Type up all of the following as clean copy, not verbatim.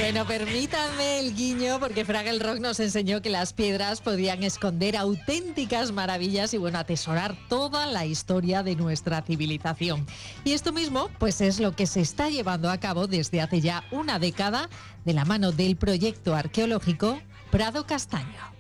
Bueno, permítanme el guiño porque Fraggle Rock nos enseñó que las piedras podían esconder auténticas maravillas y bueno, atesorar toda la historia de nuestra civilización. Y esto mismo, pues es lo que se está llevando a cabo desde hace ya una década de la mano del proyecto arqueológico Prado Castaño.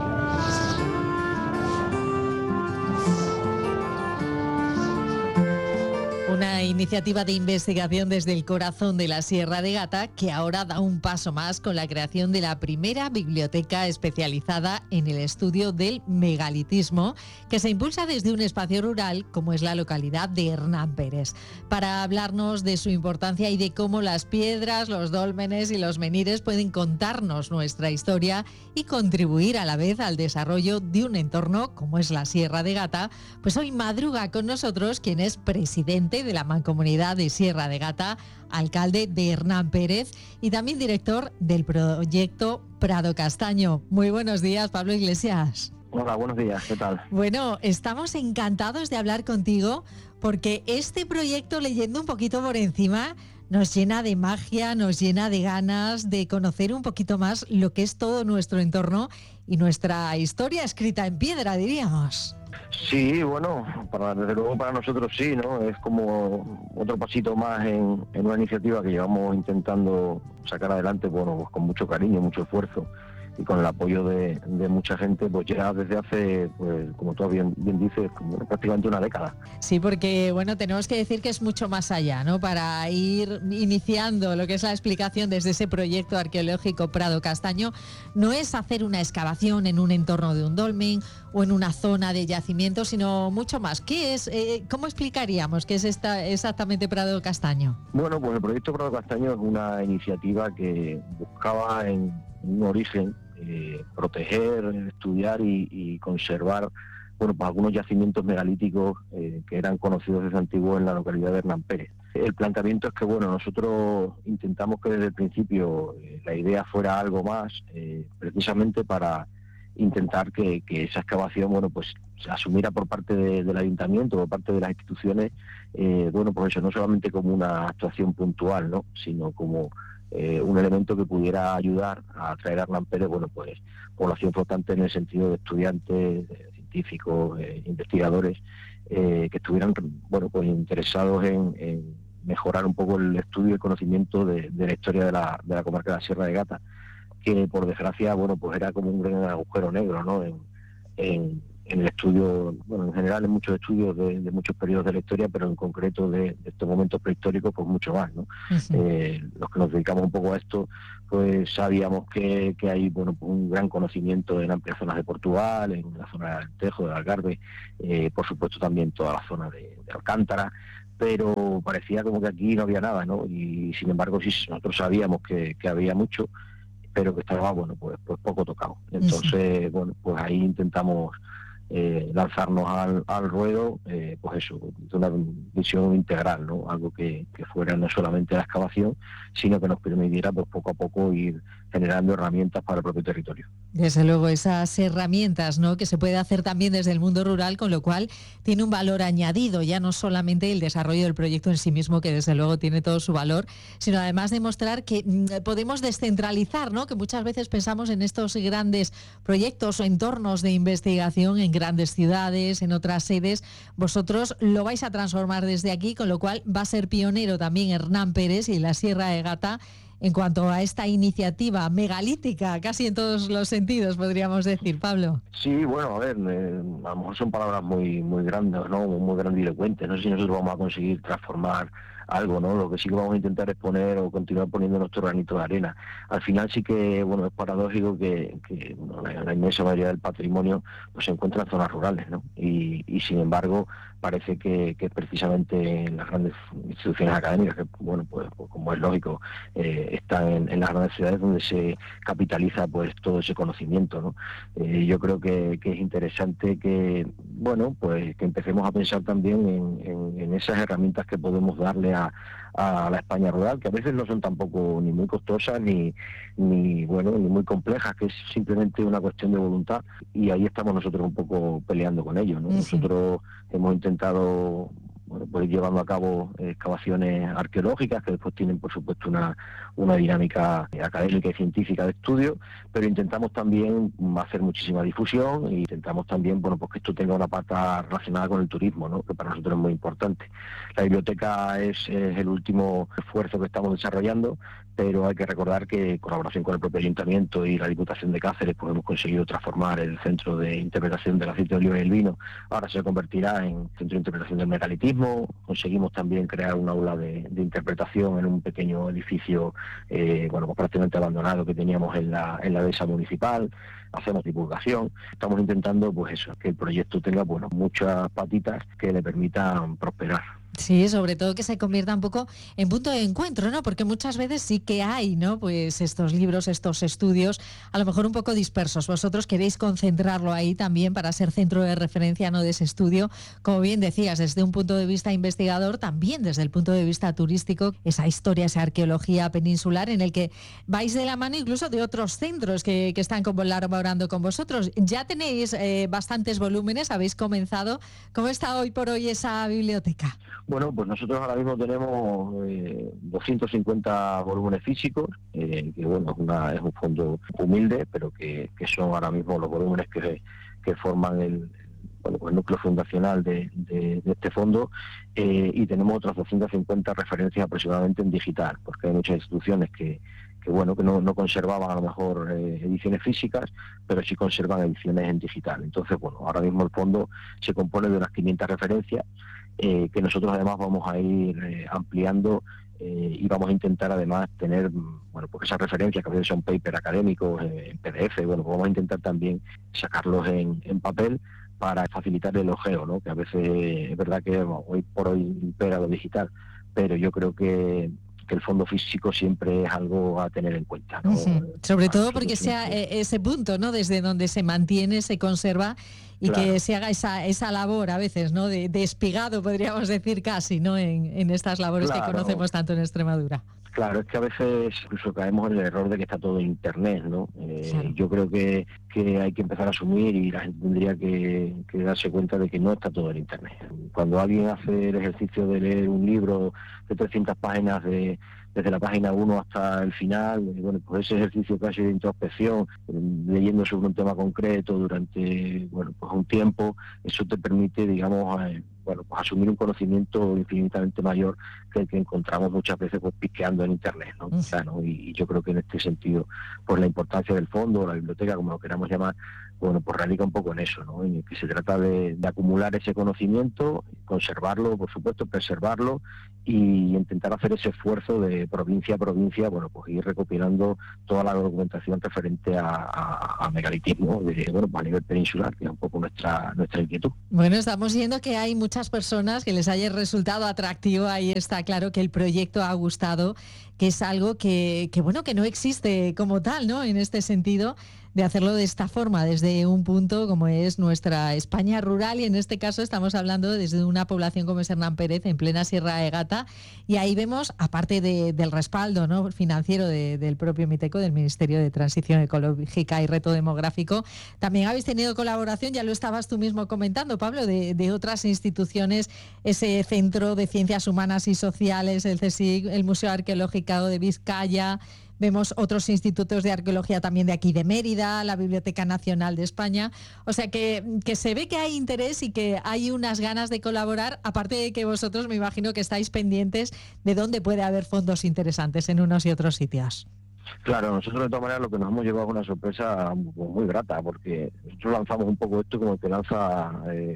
Una iniciativa de investigación desde el corazón de la Sierra de Gata que ahora da un paso más con la creación de la primera biblioteca especializada en el estudio del megalitismo que se impulsa desde un espacio rural como es la localidad de Hernán Pérez. Para hablarnos de su importancia y de cómo las piedras, los dólmenes y los menires pueden contarnos nuestra historia y contribuir a la vez al desarrollo de un entorno como es la Sierra de Gata, pues hoy madruga con nosotros quien es presidente de la Mancomunidad de Sierra de Gata, alcalde de Hernán Pérez y también director del proyecto Prado Castaño. Muy buenos días, Pablo Iglesias. Hola, buenos días, ¿qué tal? Bueno, estamos encantados de hablar contigo porque este proyecto, leyendo un poquito por encima, nos llena de magia, nos llena de ganas de conocer un poquito más lo que es todo nuestro entorno y nuestra historia escrita en piedra, diríamos. Sí, bueno, desde luego para nosotros sí, ¿no? Es como otro pasito más en una iniciativa que llevamos intentando sacar adelante, bueno, pues con mucho cariño, mucho esfuerzo y con el apoyo de mucha gente, pues ya desde hace, pues como tú bien dices, como prácticamente una década. Sí, porque bueno, tenemos que decir que es mucho más allá, ¿no? Para ir iniciando lo que es la explicación desde ese proyecto arqueológico Prado Castaño, no es hacer una excavación en un entorno de un dolmen o en una zona de yacimiento, sino mucho más. ¿Qué es? ¿Cómo explicaríamos qué es exactamente Prado Castaño? Bueno, pues el proyecto Prado Castaño es una iniciativa que buscaba en un origen proteger, estudiar y conservar, bueno, pues algunos yacimientos megalíticos que eran conocidos desde antiguo en la localidad de Hernán Pérez. El planteamiento es que, bueno, nosotros intentamos que desde el principio la idea fuera algo más, precisamente para intentar que esa excavación, bueno, pues se asumiera por parte del ayuntamiento, por parte de las instituciones, bueno, pues eso, no solamente como una actuación puntual, ¿no?, sino como un elemento que pudiera ayudar a atraer a Hernán Pérez, bueno, pues población flotante en el sentido de estudiantes, científicos, investigadores, que estuvieran, bueno, pues interesados en mejorar un poco el estudio y el conocimiento de la historia de la comarca de la Sierra de Gata, que por desgracia, bueno, pues era como un gran agujero negro, ¿no?, en el estudio, bueno, en general en muchos estudios de muchos periodos de la historia, pero en concreto de estos momentos prehistóricos, pues mucho más, ¿no? Uh-huh. Los que nos dedicamos un poco a esto, pues sabíamos que hay, bueno, pues un gran conocimiento en amplias zonas de Portugal, en la zona del Tejo, del Algarve, por supuesto también toda la zona de Alcántara, pero parecía como que aquí no había nada, ¿no? Y sin embargo, sí, nosotros sabíamos que había mucho, pero que estaba, bueno, pues poco tocado. Entonces, uh-huh, bueno, pues ahí intentamos lanzarnos al ruedo, pues eso, de una visión integral, ¿no? Algo que fuera no solamente la excavación, sino que nos permitiera, pues poco a poco ir generando herramientas para el propio territorio. Desde luego, esas herramientas, ¿no?, que se puede hacer también desde el mundo rural, con lo cual tiene un valor añadido, ya no solamente el desarrollo del proyecto en sí mismo, que desde luego tiene todo su valor, sino además demostrar que podemos descentralizar, ¿no?, que muchas veces pensamos en estos grandes proyectos o entornos de investigación en grandes ciudades, en otras sedes. Vosotros lo vais a transformar desde aquí, con lo cual va a ser pionero también Hernán Pérez y la Sierra de Gata en cuanto a esta iniciativa megalítica, casi en todos los sentidos, podríamos decir, Pablo. Sí, bueno, a ver, a lo mejor son palabras muy grandes, ¿no?, muy grandilocuentes. No sé si nosotros vamos a conseguir transformar algo, ¿no? Lo que sí que vamos a intentar es poner o continuar poniendo nuestro granito de arena. Al final sí que, bueno, es paradójico que bueno, la inmensa mayoría del patrimonio pues se encuentra en zonas rurales, ¿no? Y sin embargo parece que precisamente en las grandes instituciones académicas, que bueno, pues como es lógico, están en las grandes ciudades donde se capitaliza pues todo ese conocimiento, ¿no? Yo creo que es interesante que, bueno, pues que empecemos a pensar también en esas herramientas que podemos darle a la España rural, que a veces no son tampoco ni muy costosas ni muy complejas, que es simplemente una cuestión de voluntad, y ahí estamos nosotros un poco peleando con ello, ¿no? Uh-huh. Nosotros hemos intentado pues ir llevando a cabo excavaciones arqueológicas que después tienen, por supuesto, una dinámica académica y científica de estudio, pero intentamos también hacer muchísima difusión e intentamos también, pues que esto tenga una pata relacionada con el turismo, ¿no? Que para nosotros es muy importante. La biblioteca es el último esfuerzo que estamos desarrollando, pero hay que recordar que en colaboración con el propio Ayuntamiento y la Diputación de Cáceres pues hemos conseguido transformar el Centro de Interpretación del Aceite de Oliva y el Vino. Ahora se convertirá en Centro de Interpretación del Megalitismo. Conseguimos también crear un aula de interpretación en un pequeño edificio pues prácticamente abandonado que teníamos en la dehesa municipal. Hacemos divulgación. Estamos intentando pues eso, que el proyecto tenga muchas patitas que le permitan prosperar. Sí, sobre todo que se convierta un poco en punto de encuentro, ¿no? Porque muchas veces sí que hay, ¿no? Pues estos libros, estos estudios, a lo mejor un poco dispersos. Vosotros queréis concentrarlo ahí también para ser centro de referencia, ¿no? De ese estudio, como bien decías, desde un punto de vista investigador, también desde el punto de vista turístico, esa historia, esa arqueología peninsular en el que vais de la mano incluso de otros centros que están colaborando con vosotros. Ya tenéis bastantes volúmenes, habéis comenzado. ¿Cómo está hoy por hoy esa biblioteca? Bueno, pues nosotros ahora mismo tenemos 250 volúmenes físicos, que bueno, es un fondo humilde, pero que son ahora mismo los volúmenes que forman el núcleo fundacional de este fondo, y tenemos otras 250 referencias aproximadamente en digital, porque hay muchas instituciones que no conservaban a lo mejor ediciones físicas, pero sí conservan ediciones en digital. Entonces, ahora mismo el fondo se compone de unas 500 referencias, que nosotros además vamos a ir ampliando, y vamos a intentar además tener pues esas referencias que a veces son paper académicos en PDF, vamos a intentar también sacarlos en papel para facilitar el ojeo, ¿no? Que a veces es verdad que hoy por hoy impera lo digital, pero yo creo que el fondo físico siempre es algo a tener en cuenta, ¿no? Sobre todo porque sea ese punto, ¿no? Desde donde se mantiene, se conserva y claro, que se haga esa labor a veces, ¿no? De espigado, podríamos decir casi, ¿no? En estas labores que conocemos tanto en Extremadura. Claro, es que a veces incluso caemos en el error de que está todo en Internet, ¿no? Claro. Yo creo que hay que empezar a asumir, y la gente tendría que darse cuenta de que no está todo en Internet. Cuando alguien hace el ejercicio de leer un libro de 300 páginas desde la página 1 hasta el final, pues ese ejercicio casi de introspección, leyendo sobre un tema concreto durante pues un tiempo, eso te permite, digamos, pues asumir un conocimiento infinitamente mayor que el que encontramos muchas veces pues pisqueando en Internet, ¿no? O sea, ¿no? Y yo creo que en este sentido, pues la importancia del fondo, la biblioteca, como lo queramos llamar, pues radica un poco en eso, ¿no? En que se trata de acumular ese conocimiento, conservarlo, por supuesto, preservarlo, y intentar hacer ese esfuerzo de provincia a provincia, pues ir recopilando toda la documentación referente a megalitismo a nivel peninsular, que es un poco nuestra inquietud. Bueno, estamos viendo que hay muchas personas que les haya resultado atractivo. Ahí está claro que el proyecto ha gustado, que es algo que no existe como tal, ¿no? En este sentido, de hacerlo de esta forma, desde un punto como es nuestra España rural, y en este caso estamos hablando desde una población como es Hernán Pérez, en plena Sierra de Gata, y ahí vemos, aparte del respaldo, ¿no? financiero del propio Miteco, del Ministerio de Transición Ecológica y Reto Demográfico, también habéis tenido colaboración, ya lo estabas tú mismo comentando, Pablo, de otras instituciones, ese Centro de Ciencias Humanas y Sociales, el CSIC, el Museo Arqueológico de Vizcaya. Vemos otros institutos de arqueología también de aquí de Mérida, la Biblioteca Nacional de España. O sea que se ve que hay interés y que hay unas ganas de colaborar, aparte de que vosotros me imagino que estáis pendientes de dónde puede haber fondos interesantes en unos y otros sitios. Claro, nosotros de todas maneras lo que nos hemos llevado es una sorpresa muy grata, porque nosotros lanzamos un poco esto como el que lanza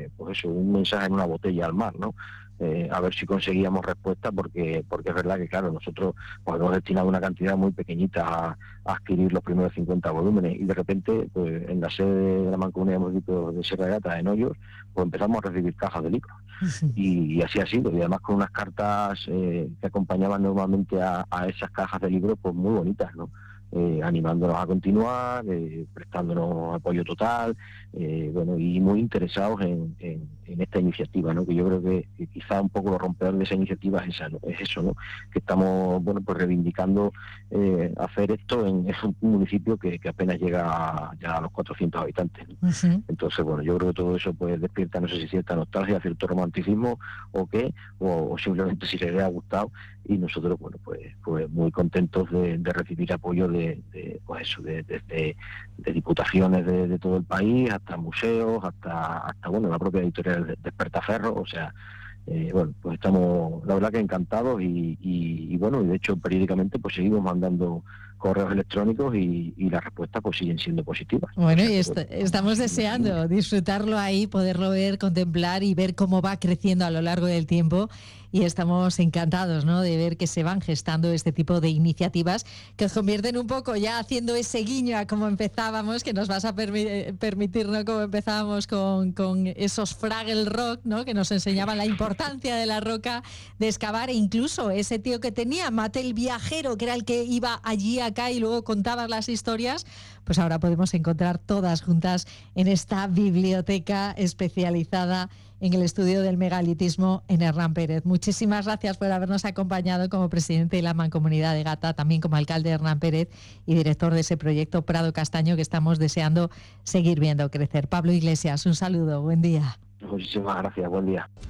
un mensaje en una botella al mar, ¿no? A ver si conseguíamos respuesta, porque es verdad que, claro, nosotros hemos destinado una cantidad muy pequeñita a adquirir los primeros 50 volúmenes, y de repente, pues en la sede de la Mancomunidad de Municipios de Sierra de Gata, en Hoyos, pues empezamos a recibir cajas de libros. Y así ha sido, y además con unas cartas que acompañaban normalmente a esas cajas de libros, pues muy bonitas, ¿no? animándonos a continuar, prestándonos apoyo total, y muy interesados en esta iniciativa, ¿no? Que yo creo que quizá un poco lo rompedor de esa iniciativa es eso, ¿no? Que estamos, pues reivindicando hacer esto en un municipio que apenas llega ya a los 400 habitantes, ¿no? Uh-huh. Entonces, yo creo que todo eso pues despierta, no sé si cierta nostalgia, cierto romanticismo o qué, o simplemente si les ha gustado, y nosotros, pues muy contentos de recibir apoyo de diputaciones de todo el país, hasta museos, hasta la propia editorial Despertaferro, o sea, pues estamos, la verdad que encantados y de hecho periódicamente pues seguimos mandando correos electrónicos y las respuestas pues siguen siendo positivas. Bueno, y estamos deseando disfrutarlo ahí, poderlo ver, contemplar y ver cómo va creciendo a lo largo del tiempo, y estamos encantados, ¿no?, de ver que se van gestando este tipo de iniciativas que os convierten un poco ya haciendo ese guiño a como empezábamos, que nos vas a permitir, ¿no?, como empezábamos con esos Fraggle Rock, ¿no?, que nos enseñaban la importancia de la roca, de excavar, e incluso ese tío que tenía, Mate el viajero, que era el que iba allí acá y luego contaba las historias, pues ahora podemos encontrar todas juntas en esta biblioteca especializada en el estudio del megalitismo en Hernán Pérez. Muchísimas gracias por habernos acompañado como presidente de la Mancomunidad de Gata, también como alcalde de Hernán Pérez y director de ese proyecto Prado Castaño que estamos deseando seguir viendo crecer. Pablo Iglesias, un saludo, buen día. Muchísimas gracias, buen día.